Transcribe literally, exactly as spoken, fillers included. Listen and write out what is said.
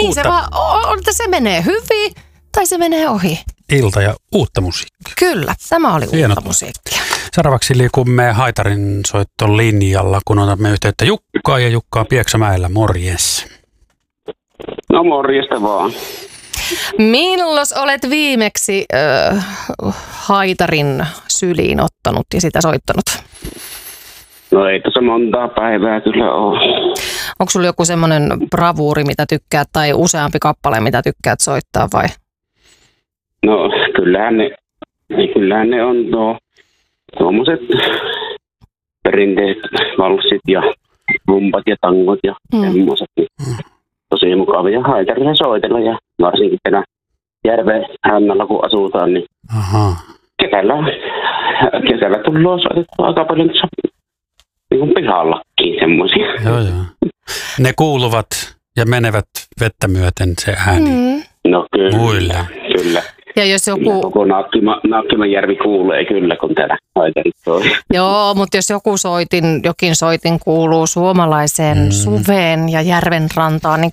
Niin uutta... se vaan on, että se menee hyvin tai se menee ohi. Ilta ja uutta musiikkia. Kyllä, tämä oli Hieno. Uutta musiikkia. Seuraavaksi liikumme Haitarin soitton linjalla, kun otamme yhteyttä Jukkaan ja Jukka on Pieksämäellä. Morjes. No morjesta vaan. Milloin olet viimeksi äh, Haitarin syliin ottanut ja sitä soittanut? No ei tässä montaa päivää kyllä ole. Onko sulla joku semmoinen bravuuri, mitä tykkäät, tai useampi kappale, mitä tykkäät soittaa vai? No kyllähän ne, kyllähän ne on tuo, tuommoiset perinteiset valssit ja rumpat ja tangot ja mm. semmoiset. Niin tosi mukavia Haitarilla soitella ja varsinkin tänä järven rannalla kun asutaan, niin Aha. kesällä, kesällä tullaan soitettua aika paljon niin kuin pihallakin semmoisia. Joo, joo. Ne kuuluvat ja menevät vettä myöten se ääni. Mm. No kyllä, Muille. kyllä. Ja jos joku... Koko Naakkima, Naakkimajärvi kuulee kyllä, kun täällä Haitarit soi. Joo, mutta jos joku soitin, jokin soitin kuuluu suomalaiseen mm. suveen ja järven rantaan, niin